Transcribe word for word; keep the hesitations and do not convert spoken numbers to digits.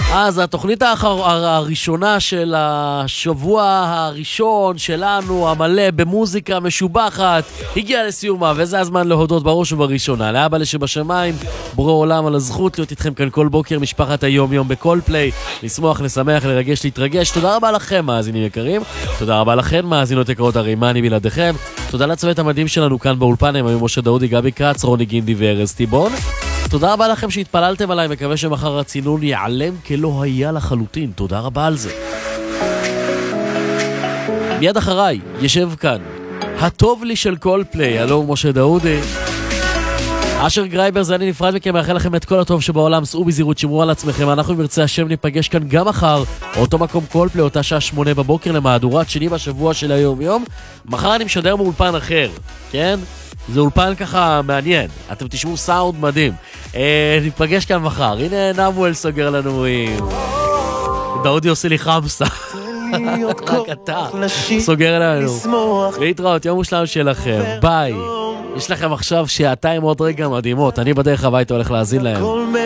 אז התוכנית האחר, הראשונה של השבוע הראשון שלנו, המלא במוזיקה משובחת, הגיעה לסיומה, וזה הזמן להודות בראש ובראשונה לאבא שבשמיים, בורא עולם, על הזכות להיות איתכם כאן כל בוקר, משפחת היום יום בכל פליי, לשמוח, לשמח, לרגש, להתרגש. תודה רבה לכם מאזינים יקרים, תודה רבה לכם מאזינות יקרות, הרי מה אני בלעדיכם. תודה לצוות המדהים שלנו כאן באולפן, הם היו משה דאודי, גבי קרץ, רוני גינדי וארז טיבון. תודה רבה לכם שהתפללתם עליי, מקווה שמחר הצינון ייעלם כלא היה לחלוטין, תודה רבה על זה. מיד אחריי ישב כאן הטוב לי של כל פליי, הלו משה דאודי. אשר גרייבר, זה אני נפרד מכם, מאחל לכם את כל הטוב שבעולם, סעו בזהירות, שמרו על עצמכם, אנחנו מרצה השם ניפגש כאן גם מחר, אותו מקום כל פליי, אותה שעה שמונה בבוקר למהדורת שני בשבוע של היום יום. מחר אני משדר מאולפן אחר, כן? זה אולפן ככה מעניין, אתם תשמעו סאונד מדהים. אה, ניפגש כאן מחר. הנה נמואל סוגר לנו עם דאודי עושה לי חמסה. רק אתה סוגר לנו. להתראות, יום מושלם שלכם, ביי. יש לכם עכשיו שעתיים עוד רגע מדהימות, אני בדרך הביתה הולך להזין להם.